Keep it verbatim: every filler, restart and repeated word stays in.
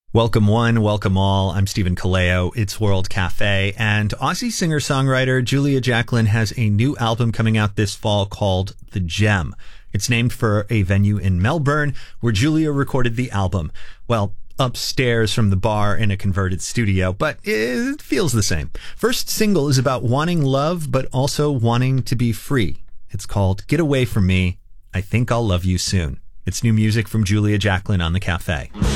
Welcome one, welcome all. I'm Stephen Kaleo. It's World Cafe, and Aussie singer-songwriter Julia Jacklin has a new album coming out this fall called The Gem. It's named for a venue in Melbourne where Julia recorded the album. Well, upstairs from the bar in a converted studio, but it feels the same. First single is about wanting love, but also wanting to be free. It's called Get Away From Me. I Think I'll Love You Soon. It's new music from Julia Jacklin on The Cafe.